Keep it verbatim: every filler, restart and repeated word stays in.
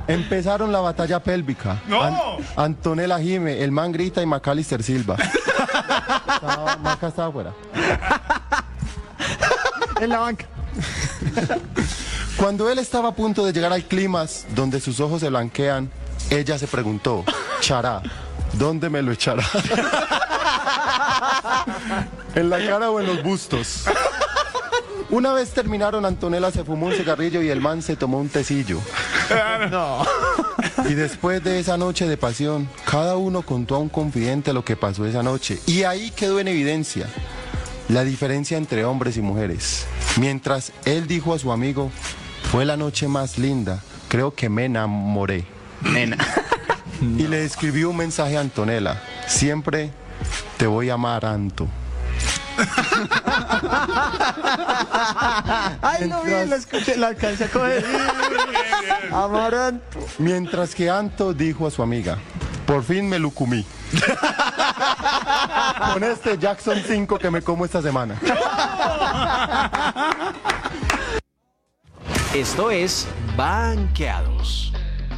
Empezaron la batalla pélvica. ¡No! An Antonella gime, el man grita y Macalister silba. Estaba, Maca estaba afuera. En la banca. Cuando él estaba a punto de llegar al clímax, donde sus ojos se blanquean, ella se preguntó, Chará, ¿dónde me lo echará? ¿En la cara o en los bustos? Una vez terminaron, Antonella se fumó un cigarrillo y el man se tomó un tecillo. No. Y después de esa noche de pasión, cada uno contó a un confidente lo que pasó esa noche. Y ahí quedó en evidencia la diferencia entre hombres y mujeres. Mientras él dijo a su amigo, fue la noche más linda, creo que me enamoré. Nena. Y le escribió un mensaje a Antonella, siempre te voy a amar, Anto. Ay, no vi, Mientras- la escuché, la alcancé a coger. Amaranto. Mientras que Anto dijo a su amiga, por fin me lo comí. Con este Jackson cinco que me como esta semana. Esto es Banqueados.